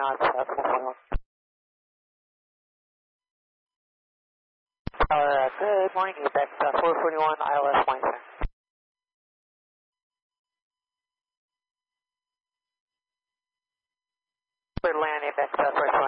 knots, 441. Good morning, Apex 441, ILS line center. Clear to land, Apex 441.